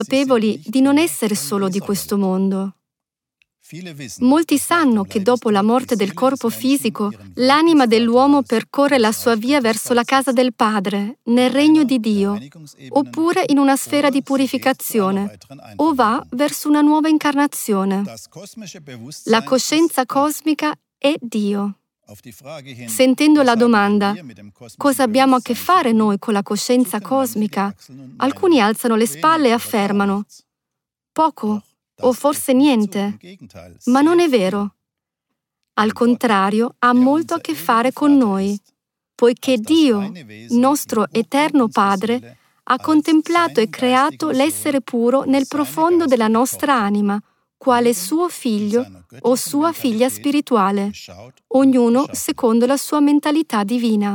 consapevoli di non essere solo di questo mondo. Molti sanno che dopo la morte del corpo fisico, l'anima dell'uomo percorre la sua via verso la casa del Padre, nel regno di Dio, oppure in una sfera di purificazione, o va verso una nuova incarnazione. La coscienza cosmica è Dio. Sentendo la domanda, cosa abbiamo a che fare noi con la coscienza cosmica? Alcuni alzano le spalle e affermano, poco o forse niente, ma non è vero. Al contrario, ha molto a che fare con noi, poiché Dio, nostro eterno Padre, ha contemplato e creato l'essere puro nel profondo della nostra anima, quale suo figlio o sua figlia spirituale, ognuno secondo la sua mentalità divina.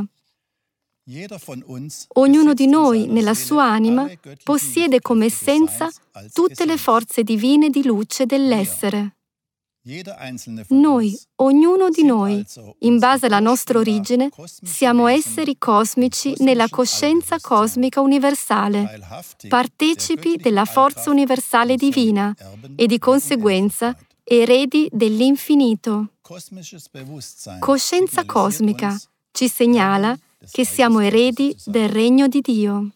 Ognuno di noi, nella sua anima, possiede come essenza tutte le forze divine di luce dell'essere. Noi, ognuno di noi, in base alla nostra origine, siamo esseri cosmici nella coscienza cosmica universale, partecipi della forza universale divina e di conseguenza eredi dell'infinito. Coscienza cosmica ci segnala che siamo eredi del regno di Dio.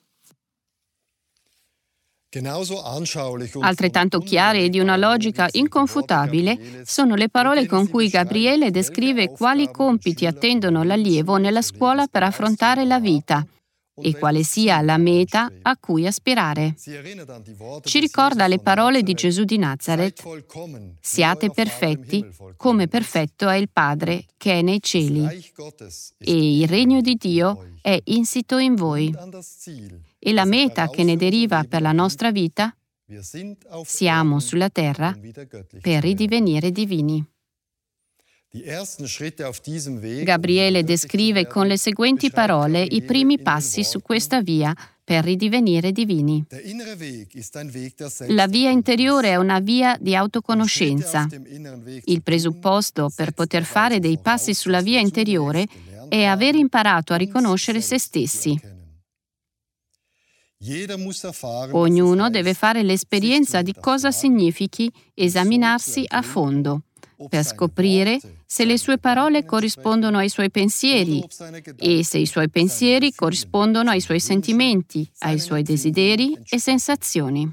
Altrettanto chiare e di una logica inconfutabile sono le parole con cui Gabriele descrive quali compiti attendono l'allievo nella scuola per affrontare la vita e quale sia la meta a cui aspirare. Ci ricorda le parole di Gesù di Nazaret: siate perfetti come perfetto è il Padre che è nei cieli, e il regno di Dio è insito in voi. E la meta che ne deriva per la nostra vita? Siamo sulla terra per ridivenire divini. Gabriele descrive con le seguenti parole i primi passi su questa via per ridivenire divini. La via interiore è una via di autoconoscenza. Il presupposto per poter fare dei passi sulla via interiore è aver imparato a riconoscere se stessi. Ognuno deve fare l'esperienza di cosa significhi esaminarsi a fondo, per scoprire se le sue parole corrispondono ai suoi pensieri e se i suoi pensieri corrispondono ai suoi sentimenti, ai suoi desideri e sensazioni.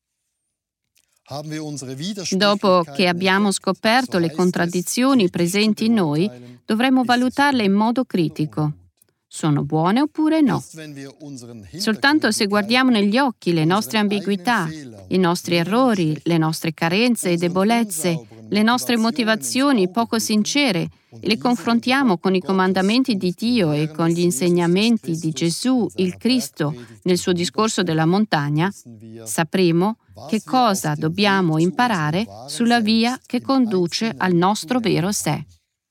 Dopo che abbiamo scoperto le contraddizioni presenti in noi, dovremo valutarle in modo critico. Sono buone oppure no? Soltanto se guardiamo negli occhi le nostre ambiguità, i nostri errori, le nostre carenze e debolezze, le nostre motivazioni poco sincere e le confrontiamo con i comandamenti di Dio e con gli insegnamenti di Gesù, il Cristo, nel suo discorso della montagna, sapremo che cosa dobbiamo imparare sulla via che conduce al nostro vero sé.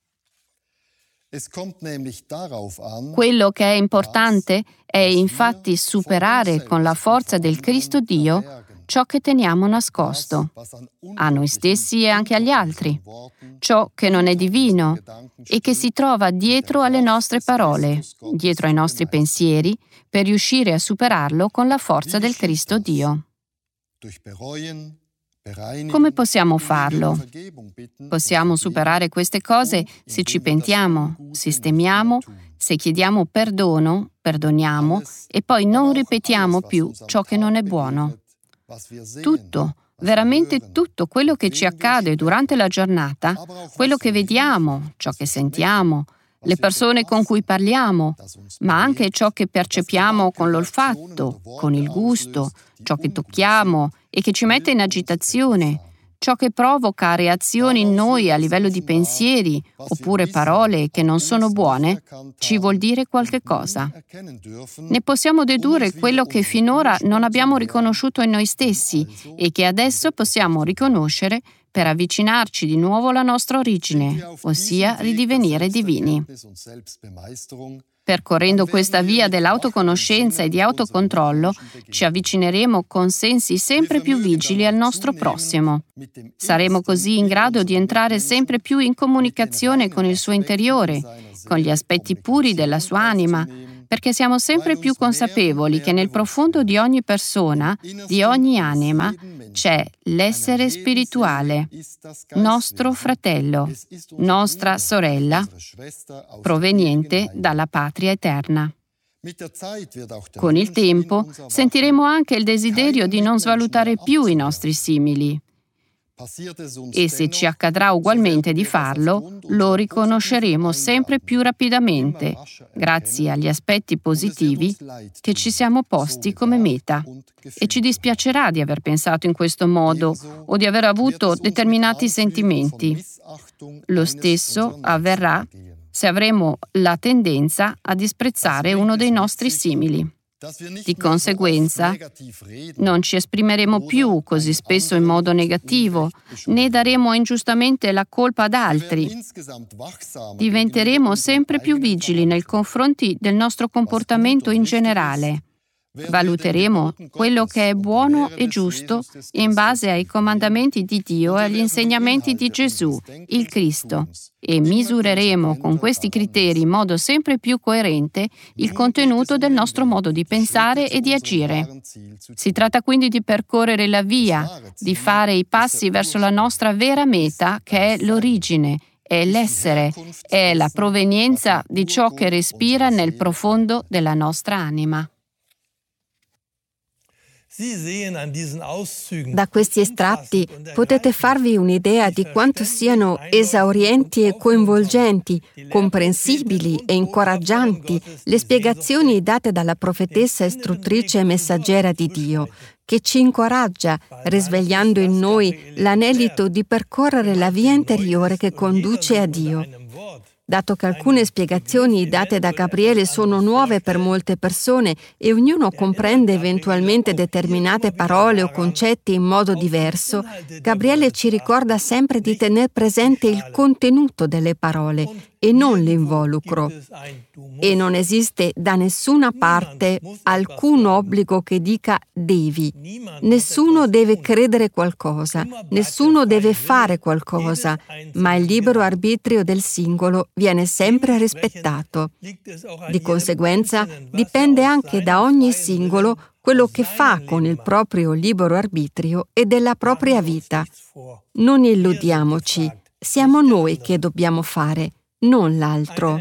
Quello che è importante è infatti superare con la forza del Cristo Dio ciò che teniamo nascosto, a noi stessi e anche agli altri, ciò che non è divino e che si trova dietro alle nostre parole, dietro ai nostri pensieri, per riuscire a superarlo con la forza del Cristo Dio. Come possiamo farlo? Possiamo superare queste cose se ci pentiamo, sistemiamo, se chiediamo perdono, perdoniamo e poi non ripetiamo più ciò che non è buono. Tutto, veramente tutto quello che ci accade durante la giornata, quello che vediamo, ciò che sentiamo, le persone con cui parliamo, ma anche ciò che percepiamo con l'olfatto, con il gusto, ciò che tocchiamo e che ci mette in agitazione, ciò che provoca reazioni in noi a livello di pensieri oppure parole che non sono buone, ci vuol dire qualche cosa. Ne possiamo dedurre quello che finora non abbiamo riconosciuto in noi stessi e che adesso possiamo riconoscere per avvicinarci di nuovo alla nostra origine, ossia ridivenire divini. Percorrendo questa via dell'autoconoscenza e di autocontrollo, ci avvicineremo con sensi sempre più vigili al nostro prossimo. Saremo così in grado di entrare sempre più in comunicazione con il suo interiore, con gli aspetti puri della sua anima, perché siamo sempre più consapevoli che nel profondo di ogni persona, di ogni anima, c'è l'essere spirituale, nostro fratello, nostra sorella, proveniente dalla patria eterna. Con il tempo sentiremo anche il desiderio di non svalutare più i nostri simili. E se ci accadrà ugualmente di farlo, lo riconosceremo sempre più rapidamente, grazie agli aspetti positivi che ci siamo posti come meta. E ci dispiacerà di aver pensato in questo modo o di aver avuto determinati sentimenti. Lo stesso avverrà se avremo la tendenza a disprezzare uno dei nostri simili. Di conseguenza, non ci esprimeremo più così spesso in modo negativo, né daremo ingiustamente la colpa ad altri. Diventeremo sempre più vigili nei confronti del nostro comportamento in generale. Valuteremo quello che è buono e giusto in base ai comandamenti di Dio e agli insegnamenti di Gesù, il Cristo, e misureremo con questi criteri in modo sempre più coerente il contenuto del nostro modo di pensare e di agire. Si tratta quindi di percorrere la via, di fare i passi verso la nostra vera meta, che è l'origine, è l'essere, è la provenienza di ciò che respira nel profondo della nostra anima. Da questi estratti potete farvi un'idea di quanto siano esaurienti e coinvolgenti, comprensibili e incoraggianti le spiegazioni date dalla profetessa istruttrice e messaggera di Dio, che ci incoraggia, risvegliando in noi l'anelito di percorrere la via interiore che conduce a Dio. Dato che alcune spiegazioni date da Gabriele sono nuove per molte persone e ognuno comprende eventualmente determinate parole o concetti in modo diverso, Gabriele ci ricorda sempre di tener presente il contenuto delle parole e non l'involucro. E non esiste da nessuna parte alcun obbligo che dica devi. Nessuno deve credere qualcosa, nessuno deve fare qualcosa, ma il libero arbitrio del singolo viene sempre rispettato. Di conseguenza, dipende anche da ogni singolo quello che fa con il proprio libero arbitrio e della propria vita. Non illudiamoci, siamo noi che dobbiamo fare, non l'altro.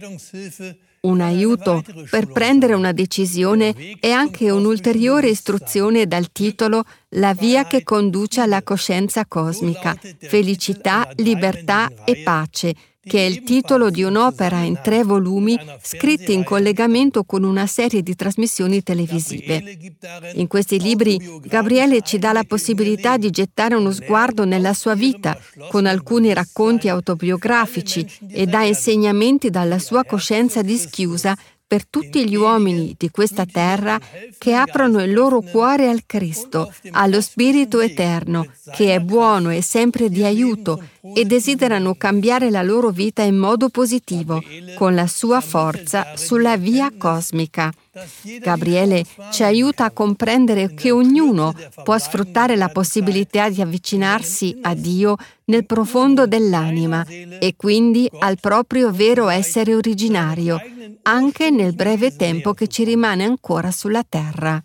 Un aiuto per prendere una decisione è anche un'ulteriore istruzione dal titolo La via che conduce alla coscienza cosmica, felicità, libertà e pace, che è il titolo di un'opera in 3 volumi scritti in collegamento con una serie di trasmissioni televisive. In questi libri Gabriele ci dà la possibilità di gettare uno sguardo nella sua vita, con alcuni racconti autobiografici e dà insegnamenti dalla sua coscienza dischiusa per tutti gli uomini di questa terra che aprono il loro cuore al Cristo, allo Spirito Eterno, che è buono e sempre di aiuto, e desiderano cambiare la loro vita in modo positivo, con la sua forza sulla via cosmica. Gabriele ci aiuta a comprendere che ognuno può sfruttare la possibilità di avvicinarsi a Dio nel profondo dell'anima e quindi al proprio vero essere originario, anche nel breve tempo che ci rimane ancora sulla terra.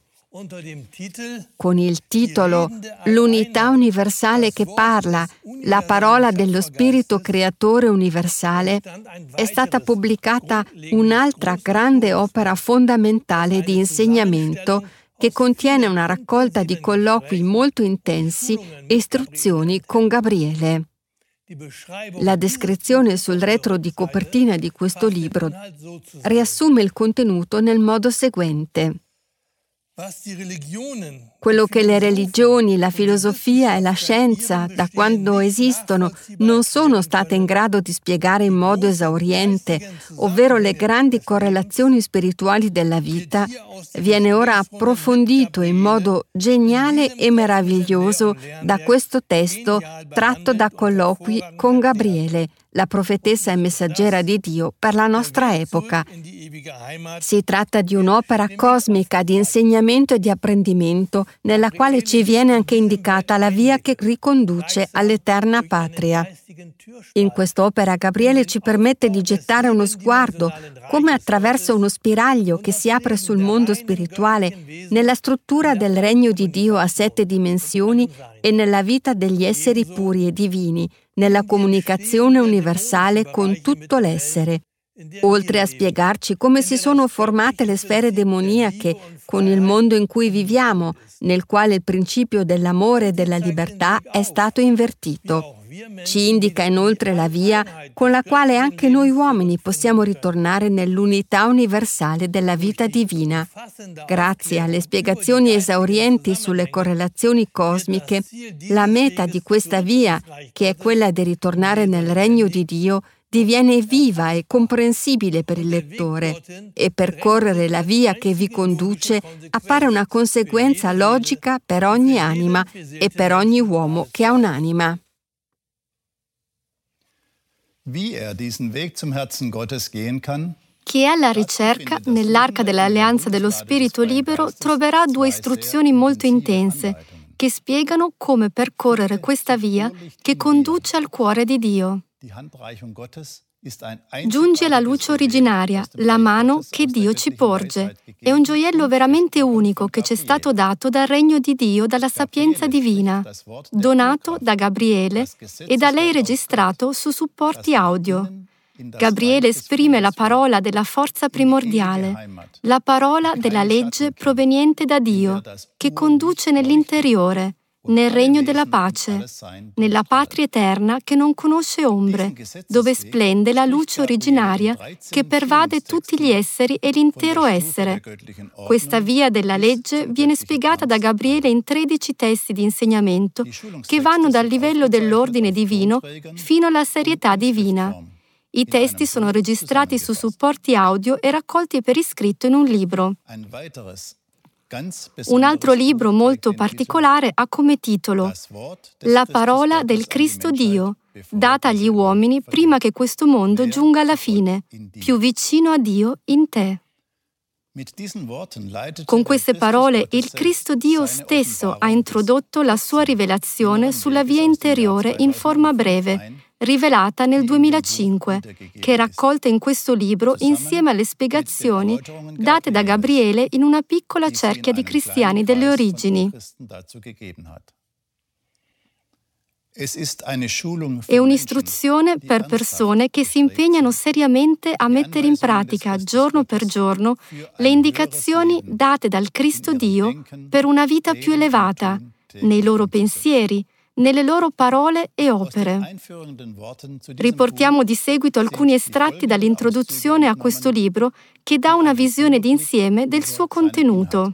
Con il titolo L'unità universale che parla, la parola dello Spirito Creatore universale, è stata pubblicata un'altra grande opera fondamentale di insegnamento che contiene una raccolta di colloqui molto intensi e istruzioni con Gabriele. La descrizione sul retro di copertina di questo libro riassume il contenuto nel modo seguente. Quello che le religioni, la filosofia e la scienza, da quando esistono, non sono state in grado di spiegare in modo esauriente, ovvero le grandi correlazioni spirituali della vita, viene ora approfondito in modo geniale e meraviglioso da questo testo tratto da colloqui con Gabriele, la profetessa e messaggera di Dio per la nostra epoca. Si tratta di un'opera cosmica di insegnamento e di apprendimento nella quale ci viene anche indicata la via che riconduce all'eterna patria. In quest'opera Gabriele ci permette di gettare uno sguardo, come attraverso uno spiraglio che si apre sul mondo spirituale, nella struttura del regno di Dio a 7 dimensioni e nella vita degli esseri puri e divini, nella comunicazione universale con tutto l'essere. Oltre a spiegarci come si sono formate le sfere demoniache con il mondo in cui viviamo, nel quale il principio dell'amore e della libertà è stato invertito. Ci indica inoltre la via con la quale anche noi uomini possiamo ritornare nell'unità universale della vita divina. Grazie alle spiegazioni esaurienti sulle correlazioni cosmiche, la meta di questa via, che è quella di ritornare nel regno di Dio, diviene viva e comprensibile per il lettore, e percorrere la via che vi conduce appare una conseguenza logica per ogni anima e per ogni uomo che ha un'anima. Chi è alla ricerca nell'arca dell'alleanza dello Spirito libero troverà 2 istruzioni molto intense che spiegano come percorrere questa via che conduce al cuore di Dio. Giunge la luce originaria, la mano che Dio ci porge. È un gioiello veramente unico che ci è stato dato dal regno di Dio, dalla sapienza divina, donato da Gabriele e da lei registrato su supporti audio. Gabriele esprime la parola della forza primordiale, la parola della legge proveniente da Dio, che conduce nell'interiore, nel regno della pace, nella patria eterna che non conosce ombre, dove splende la luce originaria che pervade tutti gli esseri e l'intero essere. Questa via della legge viene spiegata da Gabriele in 13 testi di insegnamento che vanno dal livello dell'ordine divino fino alla serietà divina. I testi sono registrati su supporti audio e raccolti per iscritto in un libro. Un altro libro molto particolare ha come titolo La parola del Cristo Dio, data agli uomini prima che questo mondo giunga alla fine, più vicino a Dio in te. Con queste parole il Cristo Dio stesso ha introdotto la sua rivelazione sulla via interiore in forma breve, rivelata nel 2005, che è raccolta in questo libro insieme alle spiegazioni date da Gabriele in una piccola cerchia di cristiani delle origini. È un'istruzione per persone che si impegnano seriamente a mettere in pratica giorno per giorno le indicazioni date dal Cristo Dio per una vita più elevata, nei loro pensieri, nelle loro parole e opere. Riportiamo di seguito alcuni estratti dall'introduzione a questo libro che dà una visione d'insieme del suo contenuto.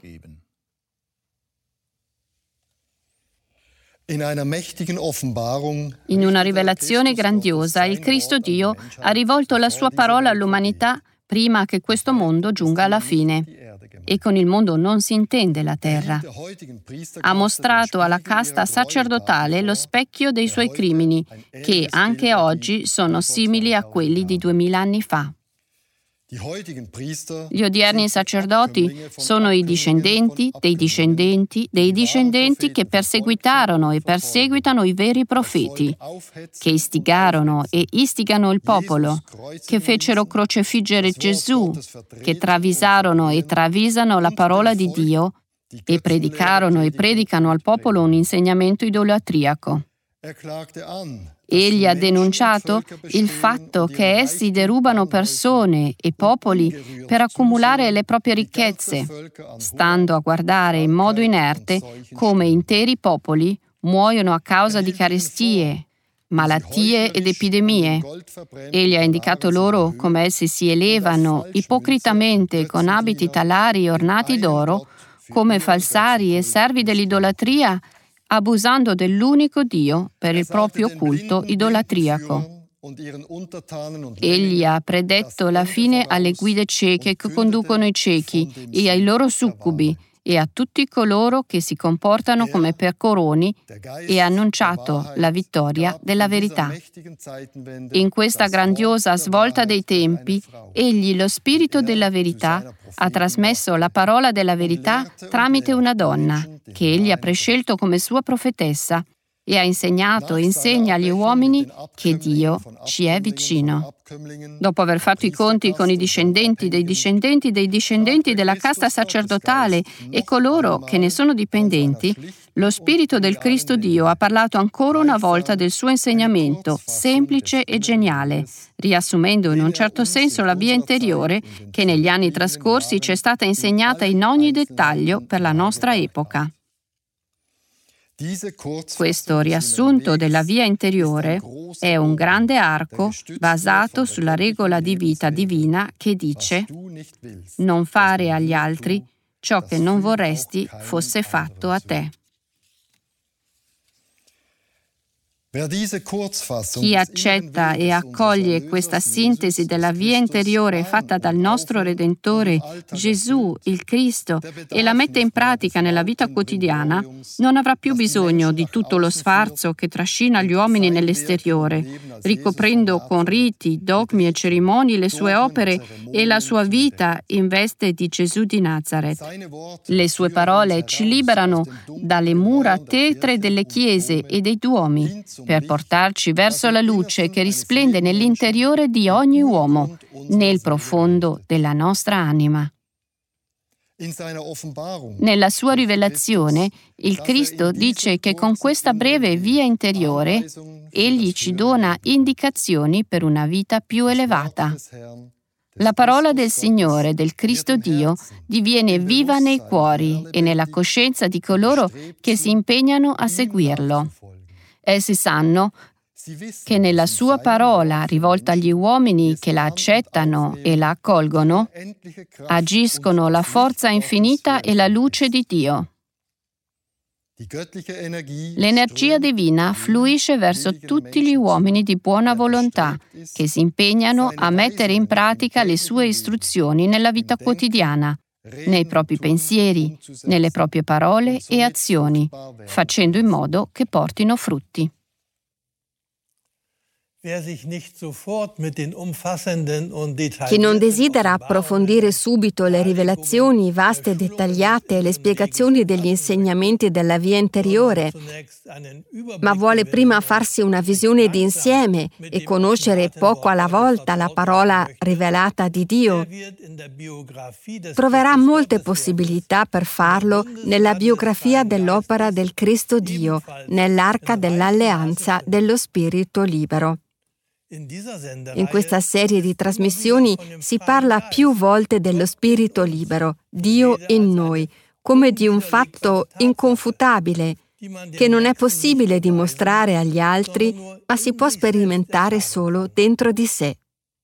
In una rivelazione grandiosa, il Cristo Dio ha rivolto la sua parola all'umanità prima che questo mondo giunga alla fine. E con il mondo non si intende la terra. Ha mostrato alla casta sacerdotale lo specchio dei suoi crimini, che anche oggi sono simili a quelli di 2000 anni fa. Gli odierni sacerdoti sono i discendenti dei discendenti dei discendenti che perseguitarono e perseguitano i veri profeti, che istigarono e istigano il popolo, che fecero crocefiggere Gesù, che travisarono e travisano la parola di Dio e predicarono e predicano al popolo un insegnamento idolatriaco. Egli ha denunciato il fatto che essi derubano persone e popoli per accumulare le proprie ricchezze, stando a guardare in modo inerte come interi popoli muoiono a causa di carestie, malattie ed epidemie. Egli ha indicato loro come essi si elevano ipocritamente con abiti talari ornati d'oro, come falsari e servi dell'idolatria, abusando dell'unico Dio per il proprio culto idolatriaco. Egli ha predetto la fine alle guide cieche che conducono i ciechi e ai loro succubi e a tutti coloro che si comportano come pecoroni e ha annunciato la vittoria della verità. In questa grandiosa svolta dei tempi, egli, lo Spirito della verità, ha trasmesso la parola della verità tramite una donna, che egli ha prescelto come sua profetessa, e ha insegnato e insegna agli uomini che Dio ci è vicino. Dopo aver fatto i conti con i discendenti dei discendenti dei discendenti della casta sacerdotale e coloro che ne sono dipendenti, lo Spirito del Cristo Dio ha parlato ancora una volta del suo insegnamento, semplice e geniale, riassumendo in un certo senso la via interiore che negli anni trascorsi ci è stata insegnata in ogni dettaglio per la nostra epoca. Questo riassunto della via interiore è un grande arco basato sulla regola di vita divina che dice: non fare agli altri ciò che non vorresti fosse fatto a te. Chi accetta e accoglie questa sintesi della via interiore fatta dal nostro Redentore, Gesù, il Cristo, e la mette in pratica nella vita quotidiana, non avrà più bisogno di tutto lo sfarzo che trascina gli uomini nell'esteriore, ricoprendo con riti, dogmi e cerimonie le sue opere e la sua vita in veste di Gesù di Nazareth. Le sue parole ci liberano dalle mura tetre delle chiese e dei duomi, per portarci verso la luce che risplende nell'interiore di ogni uomo, nel profondo della nostra anima. Nella sua rivelazione, il Cristo dice che con questa breve via interiore, Egli ci dona indicazioni per una vita più elevata. La parola del Signore, del Cristo Dio, diviene viva nei cuori e nella coscienza di coloro che si impegnano a seguirlo. Essi sanno che nella sua parola, rivolta agli uomini che la accettano e la accolgono, agiscono la forza infinita e la luce di Dio. L'energia divina fluisce verso tutti gli uomini di buona volontà che si impegnano a mettere in pratica le sue istruzioni nella vita quotidiana, nei propri pensieri, nelle proprie parole e azioni, facendo in modo che portino frutti. Chi non desidera approfondire subito le rivelazioni vaste e dettagliate e le spiegazioni degli insegnamenti della via interiore, ma vuole prima farsi una visione d'insieme e conoscere poco alla volta la parola rivelata di Dio, troverà molte possibilità per farlo nella biografia dell'opera del Cristo Dio, nell'Arca dell'Alleanza dello Spirito Libero. In questa serie di trasmissioni si parla più volte dello Spirito libero, Dio in noi, come di un fatto inconfutabile, che non è possibile dimostrare agli altri, ma si può sperimentare solo dentro di sé.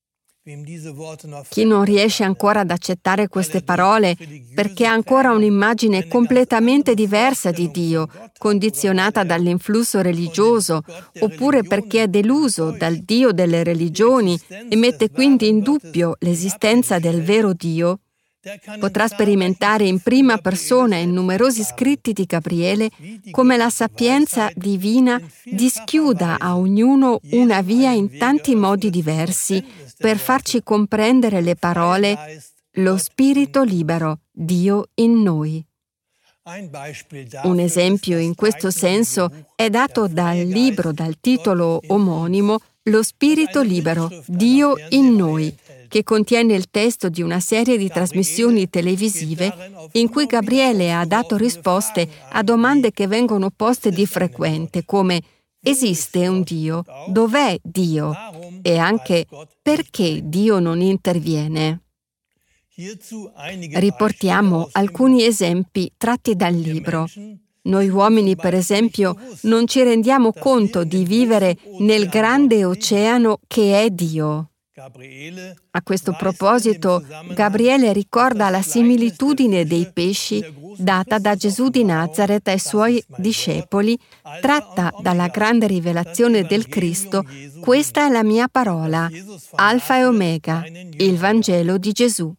Chi non riesce ancora ad accettare queste parole perché ha ancora un'immagine completamente diversa di Dio, condizionata dall'influsso religioso, oppure perché è deluso dal Dio delle religioni e mette quindi in dubbio l'esistenza del vero Dio, potrà sperimentare in prima persona in numerosi scritti di Gabriele come la sapienza divina dischiuda a ognuno una via in tanti modi diversi per farci comprendere le parole «Lo Spirito libero, Dio in noi». Un esempio in questo senso è dato dal libro dal titolo omonimo «Lo Spirito libero, Dio in noi», che contiene il testo di una serie di trasmissioni televisive in cui Gabriele ha dato risposte a domande che vengono poste di frequente, come «Esiste un Dio? Dov'è Dio?» e anche «Perché Dio non interviene?» Riportiamo alcuni esempi tratti dal libro. Noi uomini, per esempio, non ci rendiamo conto di vivere nel grande oceano che è Dio. A questo proposito, Gabriele ricorda la similitudine dei pesci data da Gesù di Nazareth ai suoi discepoli, tratta dalla grande rivelazione del Cristo: «Questa è la mia parola, Alfa e Omega, il Vangelo di Gesù».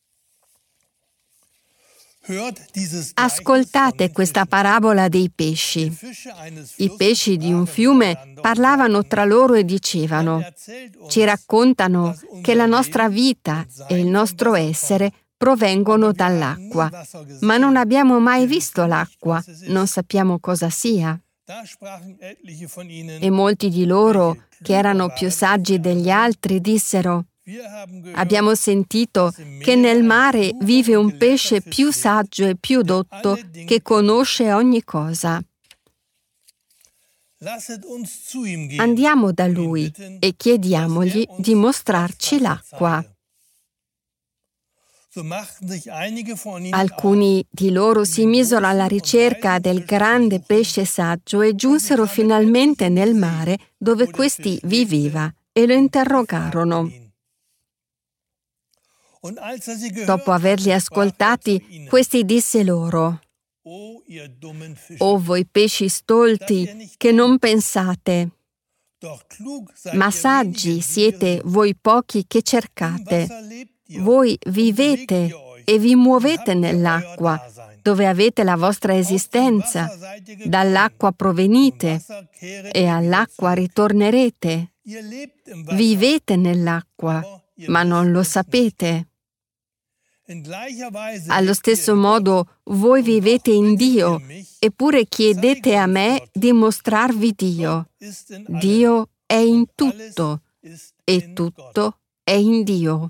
Ascoltate questa parabola dei pesci. I pesci di un fiume parlavano tra loro e dicevano: «Ci raccontano che la nostra vita e il nostro essere provengono dall'acqua, ma non abbiamo mai visto l'acqua, non sappiamo cosa sia». E molti di loro, che erano più saggi degli altri, dissero: abbiamo sentito che nel mare vive un pesce più saggio e più dotto che conosce ogni cosa. Andiamo da lui e chiediamogli di mostrarci l'acqua. Alcuni di loro si misero alla ricerca del grande pesce saggio e giunsero finalmente nel mare dove questi viveva e lo interrogarono. Dopo averli ascoltati, questi disse loro: «O voi pesci stolti che non pensate, ma saggi siete voi pochi che cercate. Voi vivete e vi muovete nell'acqua, dove avete la vostra esistenza. Dall'acqua provenite e all'acqua ritornerete. Vivete nell'acqua, ma non lo sapete. Allo stesso modo, voi vivete in Dio, eppure chiedete a me di mostrarvi Dio. Dio è in tutto e tutto è in Dio».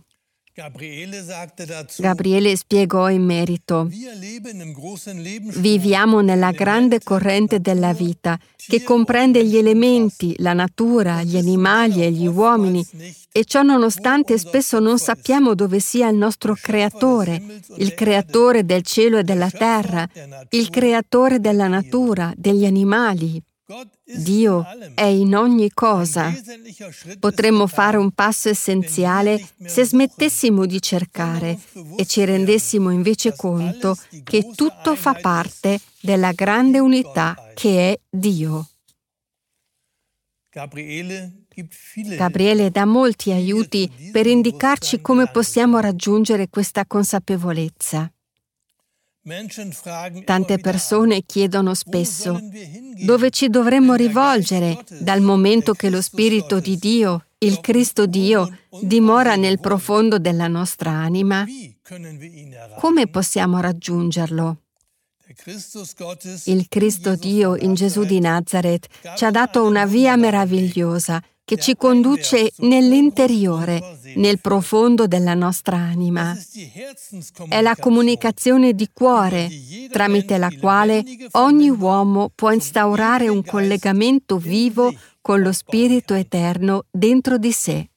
Gabriele spiegò in merito: viviamo nella grande corrente della vita, che comprende gli elementi, la natura, gli animali e gli uomini, e ciò nonostante spesso non sappiamo dove sia il nostro Creatore, il Creatore del cielo e della terra, il Creatore della natura, degli animali. Dio è in ogni cosa. Potremmo fare un passo essenziale se smettessimo di cercare e ci rendessimo invece conto che tutto fa parte della grande unità che è Dio. Gabriele dà molti aiuti per indicarci come possiamo raggiungere questa consapevolezza. Tante persone chiedono spesso: dove ci dovremmo rivolgere dal momento che lo Spirito di Dio, il Cristo Dio, dimora nel profondo della nostra anima? Come possiamo raggiungerlo? Il Cristo Dio in Gesù di Nazaret ci ha dato una via meravigliosa che ci conduce nell'interiore, nel profondo della nostra anima. È la comunicazione di cuore, tramite la quale ogni uomo può instaurare un collegamento vivo con lo Spirito Eterno dentro di sé.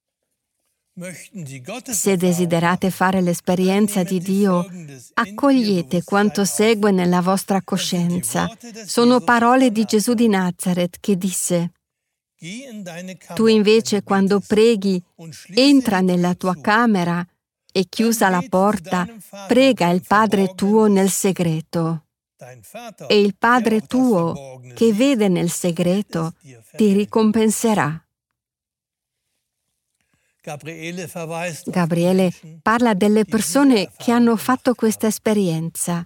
Se desiderate fare l'esperienza di Dio, accogliete quanto segue nella vostra coscienza. Sono parole di Gesù di Nazaret che disse: tu invece, quando preghi, entra nella tua camera e, chiusa la porta, prega il Padre tuo nel segreto. E il Padre tuo, che vede nel segreto, ti ricompenserà. Gabriele parla delle persone che hanno fatto questa esperienza.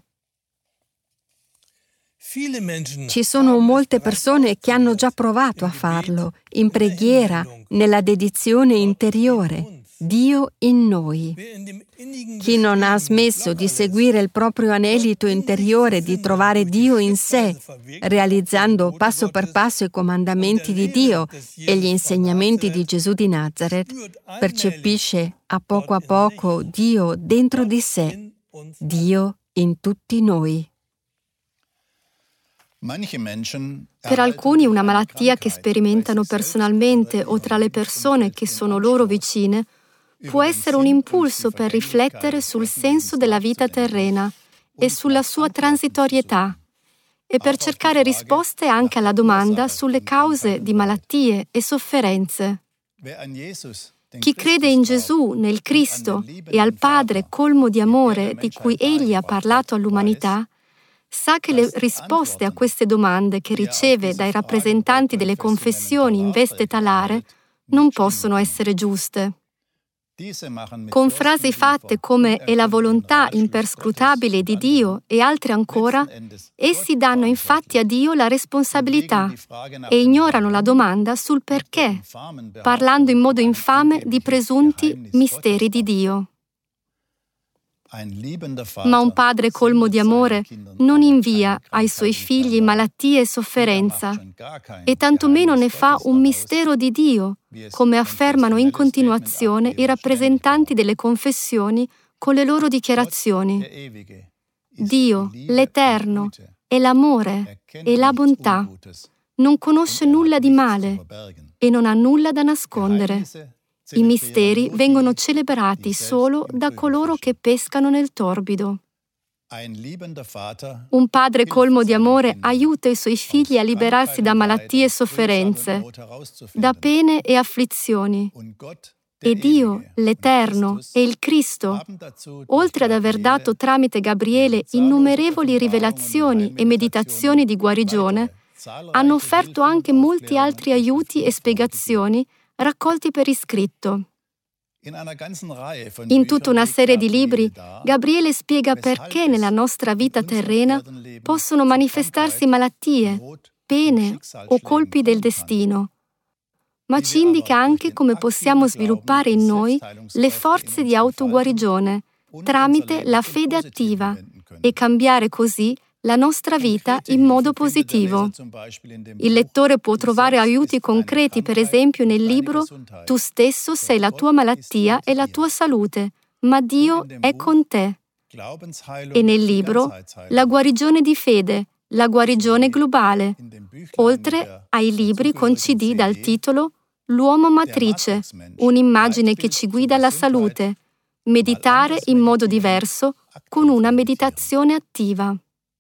Ci sono molte persone che hanno già provato a farlo, in preghiera, nella dedizione interiore, Dio in noi. Chi non ha smesso di seguire il proprio anelito interiore, di trovare Dio in sé, realizzando passo per passo i comandamenti di Dio e gli insegnamenti di Gesù di Nazaret, percepisce a poco Dio dentro di sé, Dio in tutti noi. Per alcuni una malattia che sperimentano personalmente o tra le persone che sono loro vicine può essere un impulso per riflettere sul senso della vita terrena e sulla sua transitorietà e per cercare risposte anche alla domanda sulle cause di malattie e sofferenze. Chi crede in Gesù, nel Cristo e al Padre colmo di amore di cui Egli ha parlato all'umanità, sa che le risposte a queste domande che riceve dai rappresentanti delle confessioni in veste talare non possono essere giuste. Con frasi fatte come «è la volontà imperscrutabile di Dio» e altre ancora, essi danno infatti a Dio la responsabilità e ignorano la domanda sul perché, parlando in modo infame di presunti misteri di Dio. Ma un padre colmo di amore non invia ai suoi figli malattie e sofferenza, e tantomeno ne fa un mistero di Dio, come affermano in continuazione i rappresentanti delle confessioni con le loro dichiarazioni. Dio, l'Eterno, è l'amore e la bontà. Non conosce nulla di male e non ha nulla da nascondere. I misteri vengono celebrati solo da coloro che pescano nel torbido. Un padre colmo di amore aiuta i suoi figli a liberarsi da malattie e sofferenze, da pene e afflizioni. E Dio, l'Eterno e il Cristo, oltre ad aver dato tramite Gabriele innumerevoli rivelazioni e meditazioni di guarigione, hanno offerto anche molti altri aiuti e spiegazioni raccolti per iscritto. In tutta una serie di libri, Gabriele spiega perché nella nostra vita terrena possono manifestarsi malattie, pene o colpi del destino, ma ci indica anche come possiamo sviluppare in noi le forze di autoguarigione tramite la fede attiva e cambiare così la nostra vita in modo positivo. Il lettore può trovare aiuti concreti, per esempio nel libro Tu stesso sei la tua malattia e la tua salute, ma Dio è con te. E nel libro La guarigione di fede, la guarigione globale, oltre ai libri con CD dal titolo L'uomo matrice, un'immagine che ci guida alla salute, meditare in modo diverso con una meditazione attiva.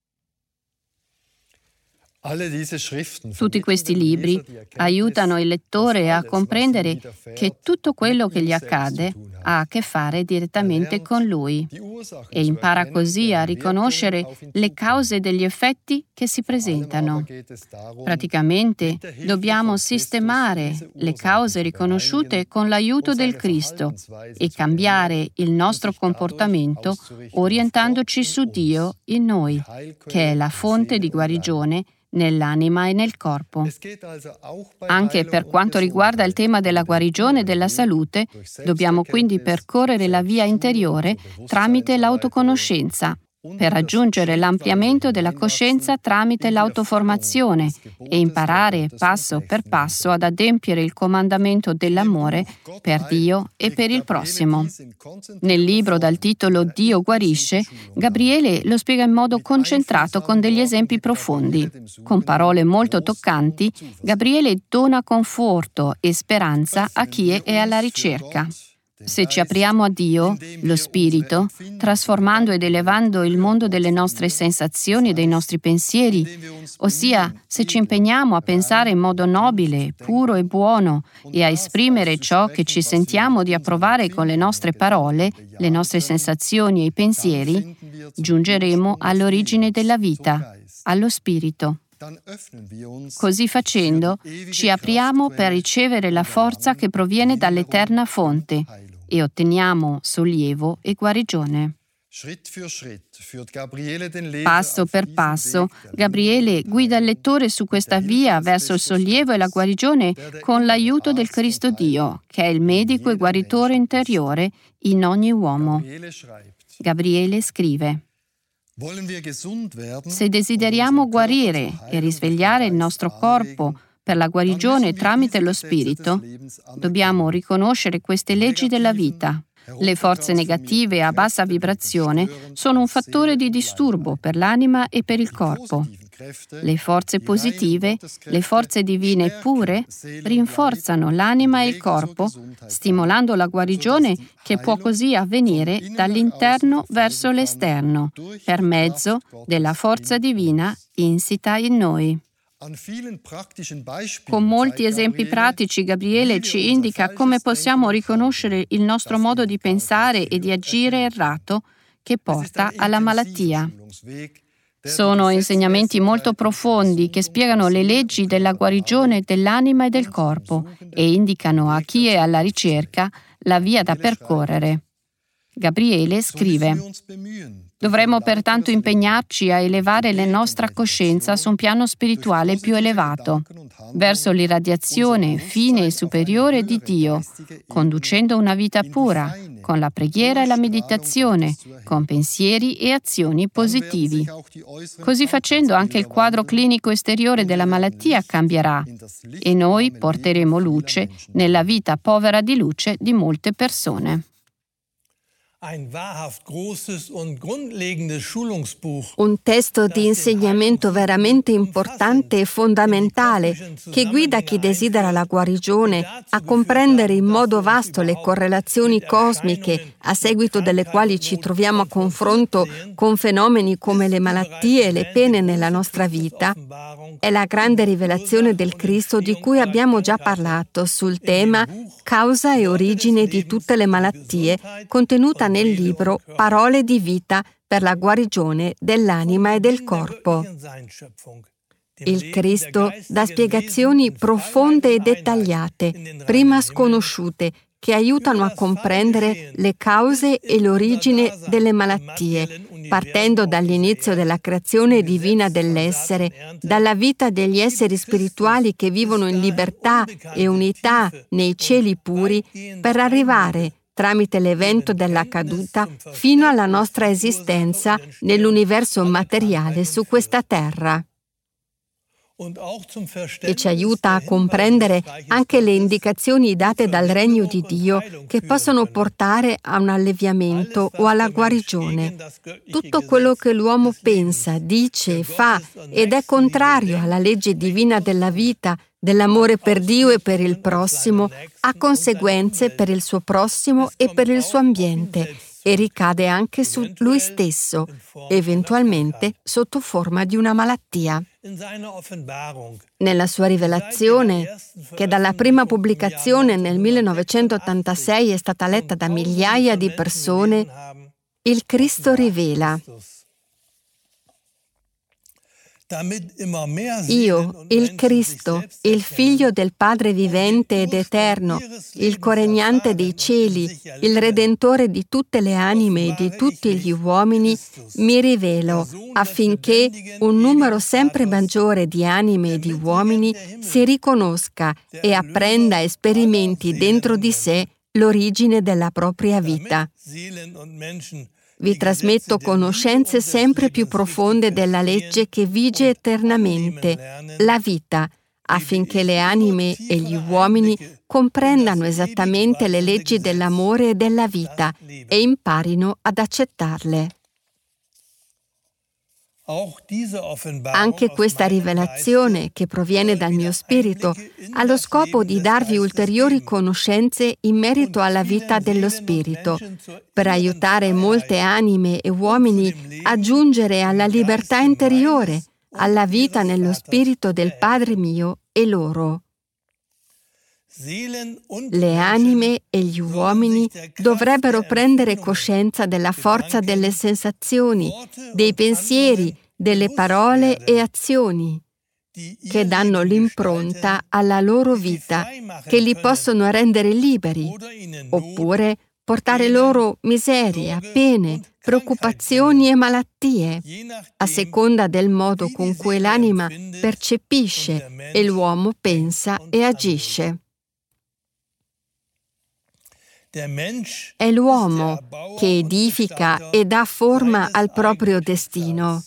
Tutti questi libri aiutano il lettore a comprendere che tutto quello che gli accade ha a che fare direttamente con lui e impara così a riconoscere le cause degli effetti che si presentano. Praticamente dobbiamo sistemare le cause riconosciute con l'aiuto del Cristo e cambiare il nostro comportamento orientandoci su Dio in noi, che è la fonte di guarigione nell'anima e nel corpo. Anche per quanto riguarda il tema della guarigione e della salute, dobbiamo quindi percorrere la via interiore tramite l'autoconoscenza, per raggiungere l'ampliamento della coscienza tramite l'autoformazione e imparare passo per passo ad adempiere il comandamento dell'amore per Dio e per il prossimo. Nel libro dal titolo Dio guarisce, Gabriele lo spiega in modo concentrato con degli esempi profondi. Con parole molto toccanti, Gabriele dona conforto e speranza a chi è alla ricerca. Se ci apriamo a Dio, lo Spirito, trasformando ed elevando il mondo delle nostre sensazioni e dei nostri pensieri, ossia se ci impegniamo a pensare in modo nobile, puro e buono e a esprimere ciò che ci sentiamo di approvare con le nostre parole, le nostre sensazioni e i pensieri, giungeremo all'origine della vita, allo Spirito. Così facendo, ci apriamo per ricevere la forza che proviene dall'eterna fonte e otteniamo sollievo e guarigione. Passo per passo, Gabriele guida il lettore su questa via verso il sollievo e la guarigione con l'aiuto del Cristo Dio, che è il medico e guaritore interiore in ogni uomo. Gabriele scrive: Se desideriamo guarire e risvegliare il nostro corpo per la guarigione tramite lo Spirito, dobbiamo riconoscere queste leggi della vita. Le forze negative a bassa vibrazione sono un fattore di disturbo per l'anima e per il corpo. Le forze positive, le forze divine pure, rinforzano l'anima e il corpo, stimolando la guarigione che può così avvenire dall'interno verso l'esterno, per mezzo della forza divina insita in noi. Con molti esempi pratici, Gabriele ci indica come possiamo riconoscere il nostro modo di pensare e di agire errato che porta alla malattia. Sono insegnamenti molto profondi che spiegano le leggi della guarigione dell'anima e del corpo e indicano a chi è alla ricerca la via da percorrere. Gabriele scrive: dovremmo pertanto impegnarci a elevare la nostra coscienza su un piano spirituale più elevato, verso l'irradiazione fine e superiore di Dio, conducendo una vita pura, con la preghiera e la meditazione, con pensieri e azioni positivi. Così facendo anche il quadro clinico esteriore della malattia cambierà e noi porteremo luce nella vita povera di luce di molte persone. Un testo di insegnamento veramente importante e fondamentale che guida chi desidera la guarigione a comprendere in modo vasto le correlazioni cosmiche a seguito delle quali ci troviamo a confronto con fenomeni come le malattie e le pene nella nostra vita, è la grande rivelazione del Cristo di cui abbiamo già parlato sul tema Causa e origine di tutte le malattie, contenuta nel libro Parole di vita per la guarigione dell'anima e del corpo. Il Cristo dà spiegazioni profonde e dettagliate, prima sconosciute, che aiutano a comprendere le cause e l'origine delle malattie, partendo dall'inizio della creazione divina dell'essere, dalla vita degli esseri spirituali che vivono in libertà e unità nei cieli puri, per arrivare, tramite l'evento della caduta, fino alla nostra esistenza nell'universo materiale su questa terra. E ci aiuta a comprendere anche le indicazioni date dal regno di Dio che possono portare a un alleviamento o alla guarigione. Tutto quello che l'uomo pensa, dice e fa ed è contrario alla legge divina della vita, dell'amore per Dio e per il prossimo, ha conseguenze per il suo prossimo e per il suo ambiente e ricade anche su lui stesso, eventualmente sotto forma di una malattia. Nella sua rivelazione, che dalla prima pubblicazione nel 1986 è stata letta da migliaia di persone, il Cristo rivela: io, il Cristo, il Figlio del Padre vivente ed eterno, il coregnante dei cieli, il Redentore di tutte le anime e di tutti gli uomini, mi rivelo affinché un numero sempre maggiore di anime e di uomini si riconosca e apprenda e sperimenti dentro di sé l'origine della propria vita. Vi trasmetto conoscenze sempre più profonde della legge che vige eternamente, la vita, affinché le anime e gli uomini comprendano esattamente le leggi dell'amore e della vita e imparino ad accettarle. Anche questa rivelazione, che proviene dal mio spirito, ha lo scopo di darvi ulteriori conoscenze in merito alla vita dello spirito, per aiutare molte anime e uomini a giungere alla libertà interiore, alla vita nello spirito del Padre mio e loro. Le anime e gli uomini dovrebbero prendere coscienza della forza delle sensazioni, dei pensieri, delle parole e azioni che danno l'impronta alla loro vita, che li possono rendere liberi, oppure portare loro miseria, pene, preoccupazioni e malattie, a seconda del modo con cui l'anima percepisce e l'uomo pensa e agisce. È l'uomo che edifica e dà forma al proprio destino.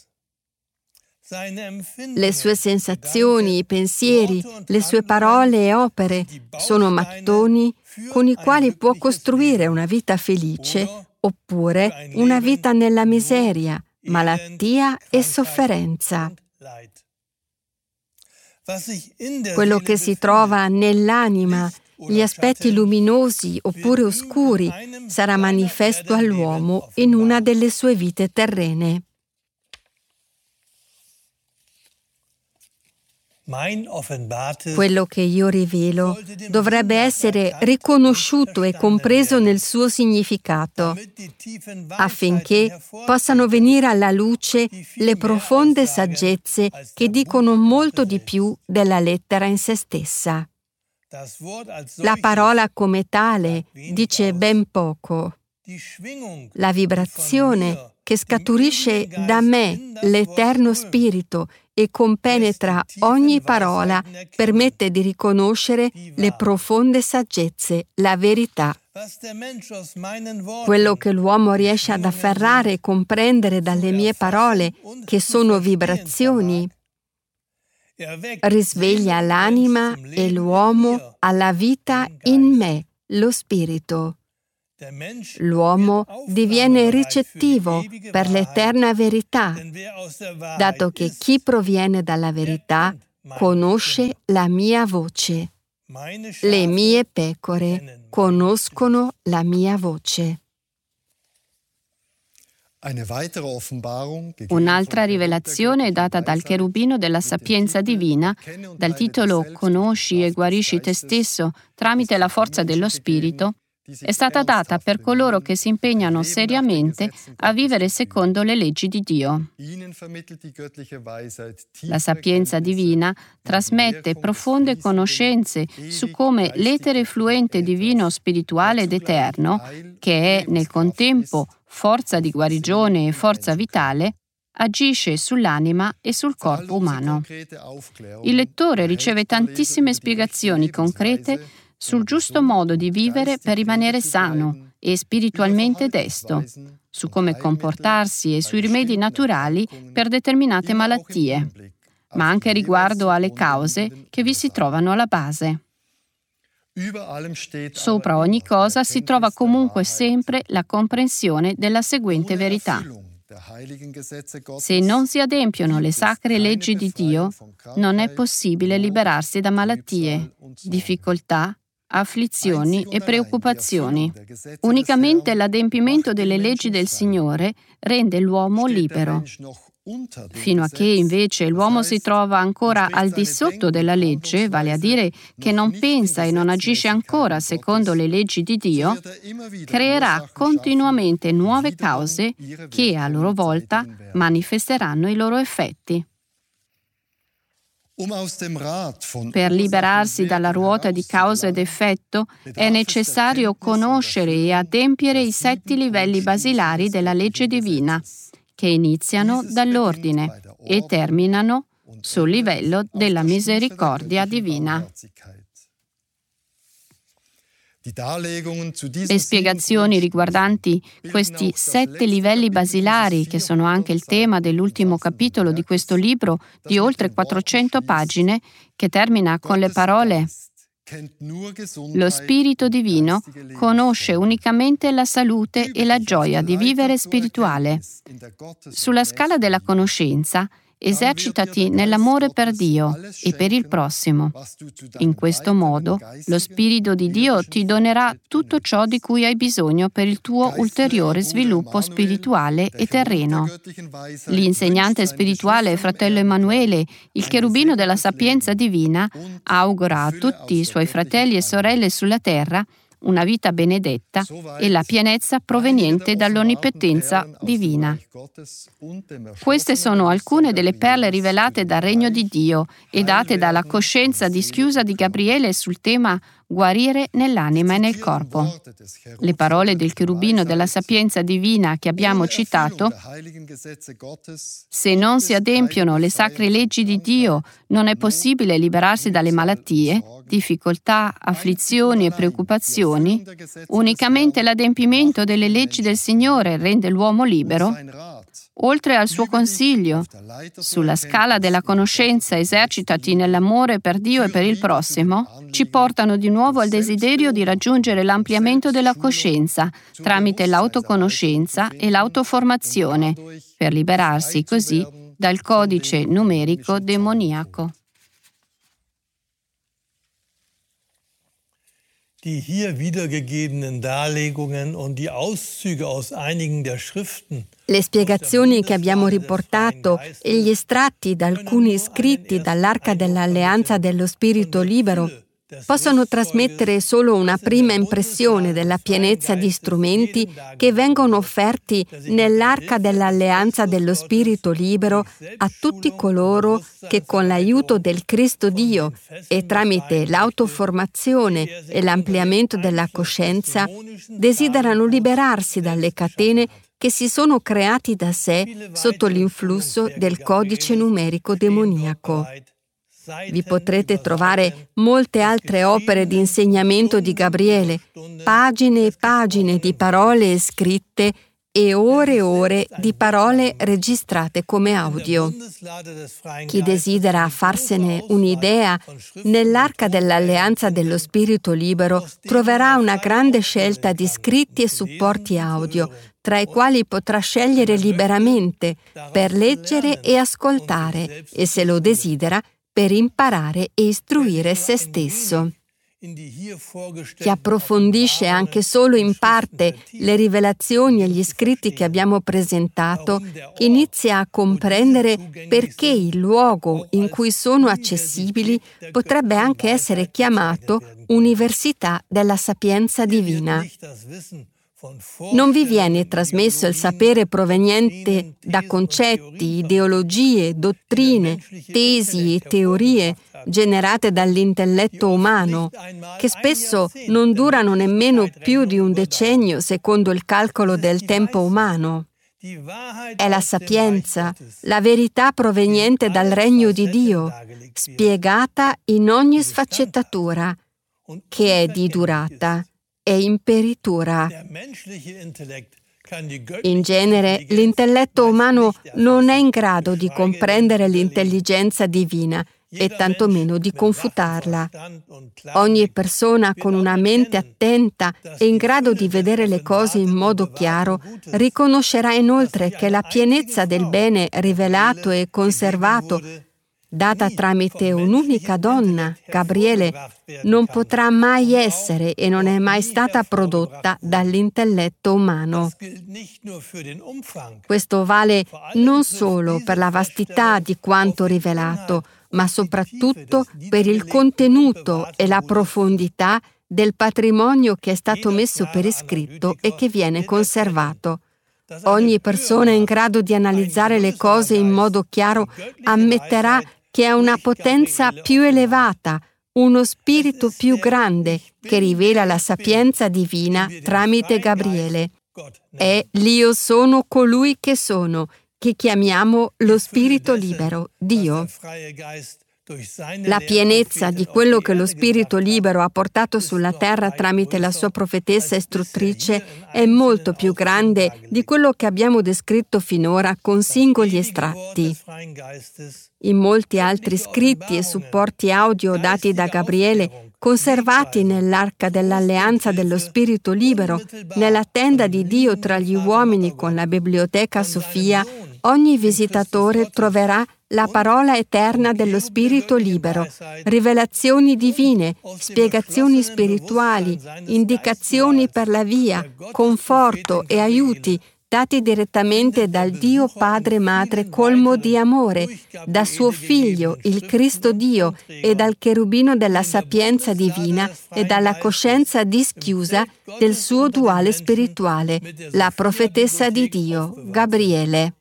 Le sue sensazioni, i pensieri, le sue parole e opere sono mattoni con i quali può costruire una vita felice oppure una vita nella miseria, malattia e sofferenza. Quello che si trova nell'anima, gli aspetti luminosi oppure oscuri, sarà manifesto all'uomo in una delle sue vite terrene. Quello che io rivelo dovrebbe essere riconosciuto e compreso nel suo significato, affinché possano venire alla luce le profonde saggezze che dicono molto di più della lettera in se stessa. La parola come tale dice ben poco. La vibrazione che scaturisce da me, l'Eterno Spirito, e compenetra ogni parola, permette di riconoscere le profonde saggezze, la verità. Quello che l'uomo riesce ad afferrare e comprendere dalle mie parole, che sono vibrazioni, risveglia l'anima e l'uomo alla vita in me, lo spirito. L'uomo diviene ricettivo per l'eterna verità, dato che chi proviene dalla verità conosce la mia voce. Le mie pecore conoscono la mia voce. Un'altra rivelazione è data dal cherubino della sapienza divina, dal titolo «Conosci e guarisci te stesso tramite la forza dello Spirito», è stata data per coloro che si impegnano seriamente a vivere secondo le leggi di Dio. La sapienza divina trasmette profonde conoscenze su come l'etere fluente divino spirituale ed eterno, che è nel contempo forza di guarigione e forza vitale, agisce sull'anima e sul corpo umano. Il lettore riceve tantissime spiegazioni concrete sul giusto modo di vivere per rimanere sano e spiritualmente desto, su come comportarsi e sui rimedi naturali per determinate malattie, ma anche riguardo alle cause che vi si trovano alla base. Sopra ogni cosa si trova comunque sempre la comprensione della seguente verità. Se non si adempiono le sacre leggi di Dio, non è possibile liberarsi da malattie, difficoltà, afflizioni e preoccupazioni. Unicamente l'adempimento delle leggi del Signore rende l'uomo libero. Fino a che invece l'uomo si trova ancora al di sotto della legge, vale a dire che non pensa e non agisce ancora secondo le leggi di Dio, creerà continuamente nuove cause che a loro volta manifesteranno i loro effetti. Per liberarsi dalla ruota di causa ed effetto è necessario conoscere e adempiere i 7 livelli basilari della legge divina, che iniziano dall'ordine e terminano sul livello della misericordia divina. Le spiegazioni riguardanti questi 7 livelli basilari, che sono anche il tema dell'ultimo capitolo di questo libro di oltre 400 pagine, che termina con le parole: lo Spirito Divino conosce unicamente la salute e la gioia di vivere spirituale. Sulla scala della conoscenza, esercitati nell'amore per Dio e per il prossimo. In questo modo, lo Spirito di Dio ti donerà tutto ciò di cui hai bisogno per il tuo ulteriore sviluppo spirituale e terreno. L'insegnante spirituale, fratello Emanuele, il cherubino della sapienza divina, augura a tutti i suoi fratelli e sorelle sulla terra una vita benedetta e la pienezza proveniente dall'onnipotenza divina. Queste sono alcune delle perle rivelate dal Regno di Dio e date dalla coscienza dischiusa di Gabriele sul tema guarire nell'anima e nel corpo. Le parole del cherubino della sapienza divina che abbiamo citato: se non si adempiono le sacre leggi di Dio, non è possibile liberarsi dalle malattie, difficoltà, afflizioni e preoccupazioni. Unicamente l'adempimento delle leggi del Signore rende l'uomo libero. Oltre al suo consiglio, sulla scala della conoscenza esercitati nell'amore per Dio e per il prossimo, ci portano di nuovo al desiderio di raggiungere l'ampliamento della coscienza tramite l'autoconoscenza e l'autoformazione, per liberarsi così dal codice numerico demoniaco. Die hier wiedergegebenen Darlegungen und die Auszüge aus einigen der Schriften. Le spiegazioni che abbiamo riportato e gli estratti da alcuni scritti dall'Arca dell'Alleanza dello Spirito Libero possono trasmettere solo una prima impressione della pienezza di strumenti che vengono offerti nell'arca dell'alleanza dello Spirito libero a tutti coloro che con l'aiuto del Cristo Dio e tramite l'autoformazione e l'ampliamento della coscienza desiderano liberarsi dalle catene che si sono creati da sé sotto l'influsso del codice numerico demoniaco. Vi potrete trovare molte altre opere di insegnamento di Gabriele, pagine e pagine di parole scritte e ore di parole registrate come audio. Chi desidera farsene un'idea, nell'arca dell'alleanza dello Spirito libero troverà una grande scelta di scritti e supporti audio, tra i quali potrà scegliere liberamente per leggere e ascoltare e, se lo desidera, per imparare e istruire se stesso. Chi approfondisce anche solo in parte le rivelazioni e gli scritti che abbiamo presentato, inizia a comprendere perché il luogo in cui sono accessibili potrebbe anche essere chiamato Università della Sapienza Divina. Non vi viene trasmesso il sapere proveniente da concetti, ideologie, dottrine, tesi e teorie generate dall'intelletto umano, che spesso non durano nemmeno più di un decennio secondo il calcolo del tempo umano. È la sapienza, la verità proveniente dal regno di Dio, spiegata in ogni sfaccettatura, che è di durata e imperitura. In genere, l'intelletto umano non è in grado di comprendere l'intelligenza divina e tantomeno di confutarla. Ogni persona con una mente attenta e in grado di vedere le cose in modo chiaro riconoscerà inoltre che la pienezza del bene rivelato e conservato, data tramite un'unica donna, Gabriele, non potrà mai essere e non è mai stata prodotta dall'intelletto umano. Questo vale non solo per la vastità di quanto rivelato, ma soprattutto per il contenuto e la profondità del patrimonio che è stato messo per iscritto e che viene conservato. Ogni persona in grado di analizzare le cose in modo chiaro ammetterà che è una potenza più elevata, uno spirito più grande che rivela la sapienza divina tramite Gabriele. È l'Io sono colui che sono, che chiamiamo lo Spirito libero, Dio. La pienezza di quello che lo Spirito libero ha portato sulla terra tramite la sua profetessa istruttrice è molto più grande di quello che abbiamo descritto finora con singoli estratti. In molti altri scritti e supporti audio dati da Gabriele, conservati nell'arca dell'alleanza dello Spirito libero, nella tenda di Dio tra gli uomini con la biblioteca Sofia, ogni visitatore troverà la parola eterna dello Spirito libero, rivelazioni divine, spiegazioni spirituali, indicazioni per la via, conforto e aiuti dati direttamente dal Dio Padre Madre colmo di amore, da suo Figlio, il Cristo Dio, e dal cherubino della sapienza divina e dalla coscienza dischiusa del suo duale spirituale, la profetessa di Dio, Gabriele.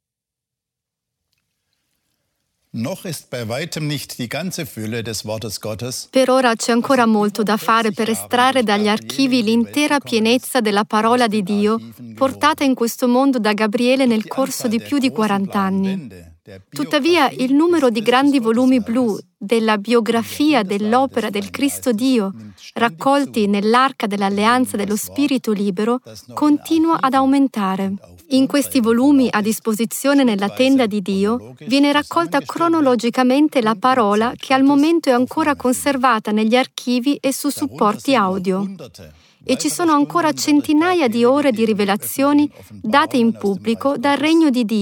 Per ora c'è ancora molto da fare per estrarre dagli archivi l'intera pienezza della parola di Dio portata in questo mondo da Gabriele nel corso di più di 40 anni. Tuttavia, il numero di grandi volumi blu della biografia dell'opera del Cristo Dio, raccolti nell'arca dell'alleanza dello Spirito libero, continua ad aumentare. In questi volumi a disposizione nella tenda di Dio viene raccolta cronologicamente la parola che al momento è ancora conservata negli archivi e su supporti audio. E ci sono ancora centinaia di ore di rivelazioni date in pubblico dal Regno di Dio,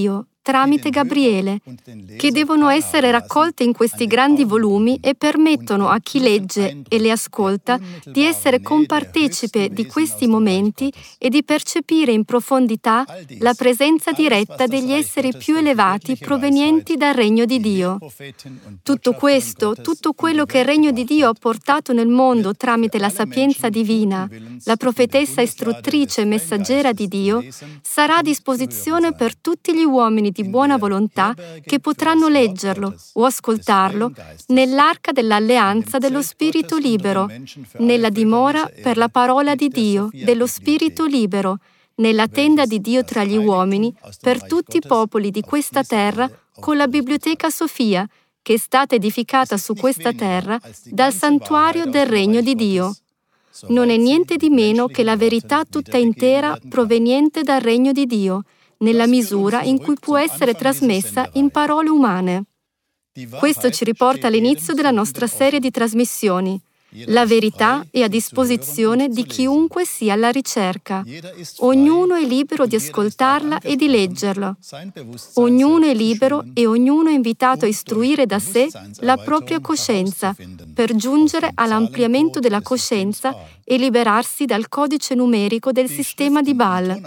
tramite Gabriele, che devono essere raccolte in questi grandi volumi e permettono a chi legge e le ascolta di essere compartecipe di questi momenti e di percepire in profondità la presenza diretta degli esseri più elevati provenienti dal Regno di Dio. Tutto questo, tutto quello che il Regno di Dio ha portato nel mondo tramite la sapienza divina, la profetessa istruttrice e messaggera di Dio, sarà a disposizione per tutti gli uomini di buona volontà che potranno leggerlo o ascoltarlo nell'arca dell'alleanza dello Spirito libero, nella dimora per la parola di Dio, dello Spirito libero, nella tenda di Dio tra gli uomini, per tutti i popoli di questa terra, con la Biblioteca Sofia, che è stata edificata su questa terra dal santuario del Regno di Dio. Non è niente di meno che la verità tutta intera proveniente dal Regno di Dio, nella misura in cui può essere trasmessa in parole umane. Questo ci riporta all'inizio della nostra serie di trasmissioni. La verità è a disposizione di chiunque sia alla ricerca. Ognuno è libero di ascoltarla e di leggerla. Ognuno è libero e ognuno è invitato a istruire da sé la propria coscienza per giungere all'ampliamento della coscienza e liberarsi dal codice numerico del sistema di Baal.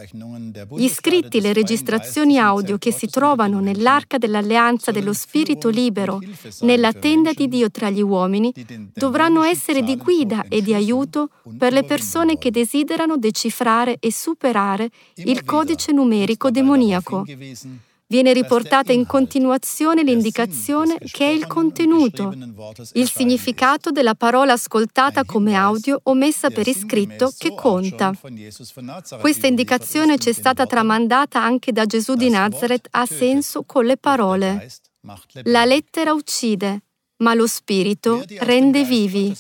Gli scritti e le registrazioni audio che si trovano nell'arca dell'alleanza dello Spirito libero, nella tenda di Dio tra gli uomini, dovranno essere di guida e di aiuto per le persone che desiderano decifrare e superare il codice numerico demoniaco. Viene riportata in continuazione l'indicazione che è il contenuto, il significato della parola ascoltata come audio o messa per iscritto che conta. Questa indicazione ci è stata tramandata anche da Gesù di Nazareth a senso con le parole: la lettera uccide, ma lo Spirito rende vivi.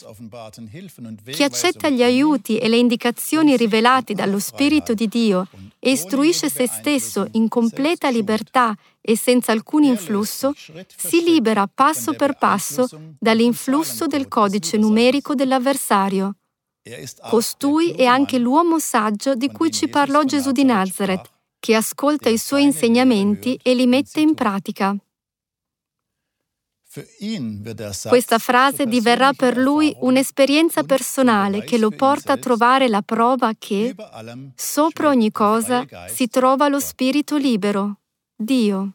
Chi accetta gli aiuti e le indicazioni rivelati dallo Spirito di Dio e istruisce se stesso in completa libertà e senza alcun influsso, si libera passo per passo dall'influsso del codice numerico dell'avversario. Costui è anche l'uomo saggio di cui ci parlò Gesù di Nazareth, che ascolta i suoi insegnamenti e li mette in pratica. Questa frase diverrà per lui un'esperienza personale che lo porta a trovare la prova che, sopra ogni cosa, si trova lo Spirito libero, Dio.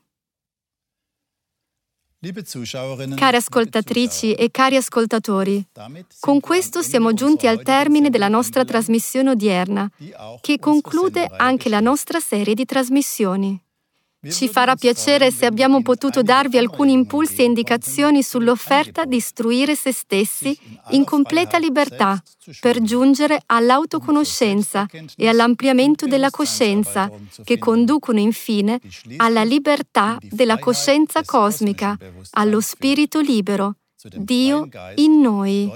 Care ascoltatrici e cari ascoltatori, con questo siamo giunti al termine della nostra trasmissione odierna, che conclude anche la nostra serie di trasmissioni. Ci farà piacere se abbiamo potuto darvi alcuni impulsi e indicazioni sull'offerta di istruire se stessi in completa libertà per giungere all'autoconoscenza e all'ampliamento della coscienza, che conducono infine alla libertà della coscienza cosmica, allo Spirito libero, Dio in noi.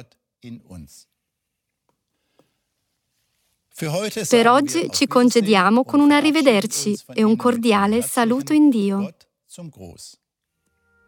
Per oggi ci congediamo con un arrivederci e un cordiale saluto in Dio.